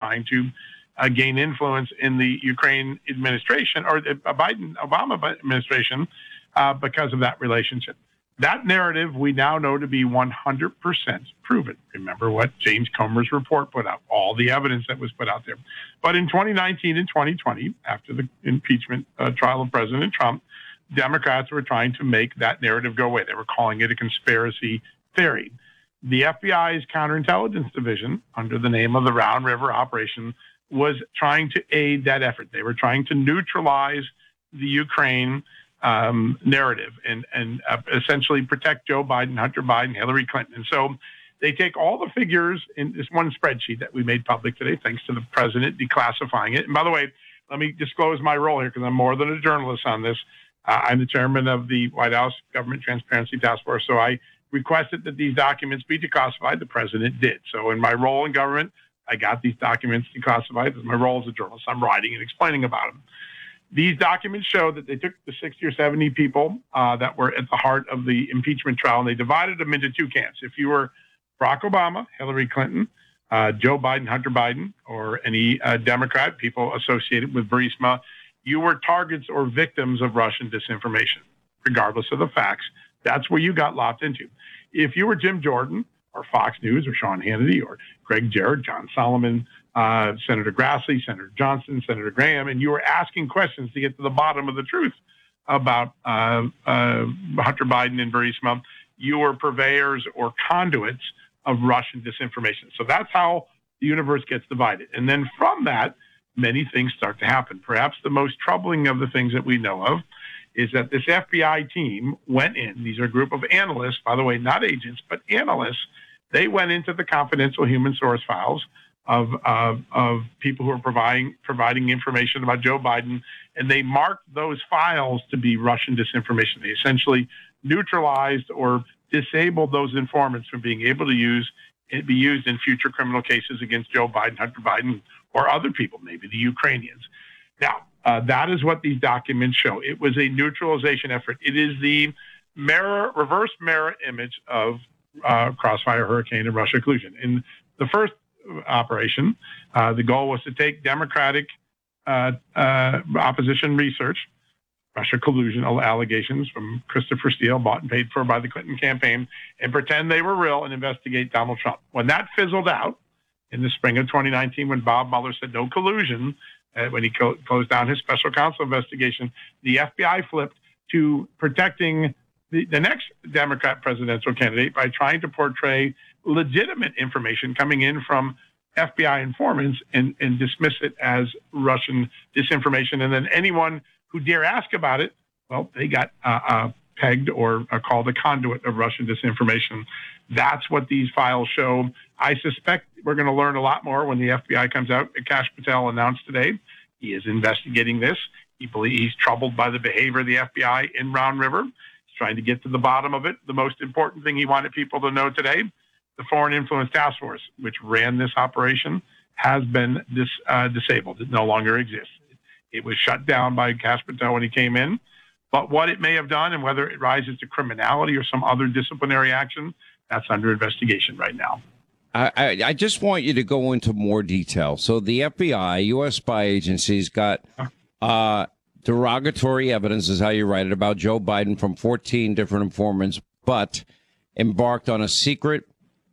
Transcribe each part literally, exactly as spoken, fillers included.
trying to uh, gain influence in the Ukraine administration or the Biden Obama administration uh, because of that relationship. That narrative we now know to be one hundred percent proven. Remember what James Comer's report put out, all the evidence that was put out there. But in twenty nineteen and twenty twenty, after the impeachment uh, trial of President Trump, Democrats were trying to make that narrative go away. They were calling it a conspiracy theory. The F B I's counterintelligence division, under the name of the Round River Operation, was trying to aid that effort. They were trying to neutralize the Ukraine um, narrative and, and uh, essentially protect Joe Biden, Hunter Biden, Hillary Clinton. And so they take all the figures in this one spreadsheet that we made public today, thanks to the president declassifying it. And by the way, let me disclose my role here because I'm more than a journalist on this. Uh, I'm the chairman of the White House Government Transparency Task Force, so I requested that these documents be declassified. The president did. So in my role in government, I got these documents declassified. My role as a journalist, I'm writing and explaining about them. These documents show that they took the sixty or seventy people uh, that were at the heart of the impeachment trial, and they divided them into two camps. If you were Barack Obama, Hillary Clinton, uh, Joe Biden, Hunter Biden, or any uh, Democrat, people associated with Burisma, you were targets or victims of Russian disinformation, regardless of the facts. That's where you got lopped into. If you were Jim Jordan or Fox News or Sean Hannity or Greg Jarrett, John Solomon, uh, Senator Grassley, Senator Johnson, Senator Graham, and you were asking questions to get to the bottom of the truth about uh, uh, Hunter Biden and Burisma, you were purveyors or conduits of Russian disinformation. So that's how the universe gets divided. And then from that, many things start to happen. Perhaps the most troubling of the things that we know of is that this F B I team went in. These are a group of analysts, by the way, not agents, but analysts. They went into the confidential human source files of, of, of people who are providing, providing information about Joe Biden, and they marked those files to be Russian disinformation. They essentially neutralized or disabled those informants from being able to use it be used in future criminal cases against Joe Biden, Hunter Biden, or other people, maybe the Ukrainians. Now, uh, that is what these documents show. It was a neutralization effort. It is the mirror, reverse mirror image of uh, Crossfire, Hurricane, and Russia collusion. In the first operation, uh, the goal was to take Democratic uh, uh, opposition research, Russia collusion allegations from Christopher Steele, bought and paid for by the Clinton campaign, and pretend they were real and investigate Donald Trump. When that fizzled out in the spring of twenty nineteen, when Bob Mueller said no collusion, uh, when he co- closed down his special counsel investigation, the F B I flipped to protecting the, the next Democrat presidential candidate by trying to portray legitimate information coming in from F B I informants and, and dismiss it as Russian disinformation. And then anyone who dare ask about it, well, they got uh, uh, pegged or uh, called a conduit of Russian disinformation. That's what these files show. I suspect we're going to learn a lot more when the F B I comes out. Kash Patel announced today he is investigating this. He believes he's troubled by the behavior of the F B I in Round River. He's trying to get to the bottom of it. The most important thing he wanted people to know today, the Foreign Influence Task Force, which ran this operation, has been dis, uh, disabled. It no longer exists. It was shut down by Kash Patel when he came in. But what it may have done and whether it rises to criminality or some other disciplinary action, that's under investigation right now. I, I, I just want you to go into more detail. So the F B I, U S spy agencies, got uh, derogatory evidence, is how you write it, about Joe Biden from fourteen different informants, but embarked on a secret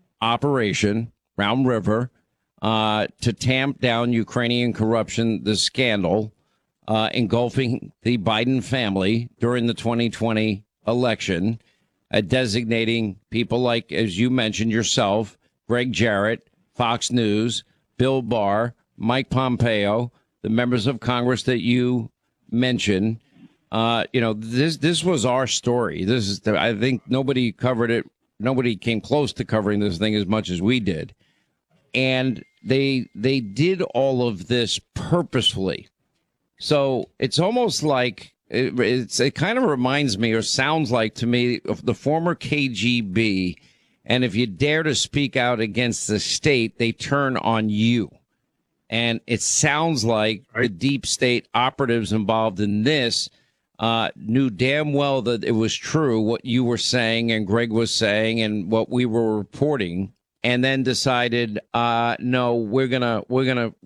operation, Round River, uh, to tamp down Ukrainian corruption, the scandal uh, engulfing the Biden family during the twenty twenty election, uh, designating people like, as you mentioned yourself, Greg Jarrett, Fox News, Bill Barr, Mike Pompeo, the members of Congress that you mentioned. Uh, you know, this this was our story. This is, the, I think nobody covered it. Nobody came close to covering this thing as much as we did. And they they did all of this purposefully. So it's almost like it, it's, it kind of reminds me or sounds like to me of the former K G B. And if you dare to speak out against the state, they turn on you. And it sounds like right. The deep state operatives involved in this uh, knew damn well that it was true what you were saying and Greg was saying and what we were reporting, and then decided, uh, no, we're gonna we're gonna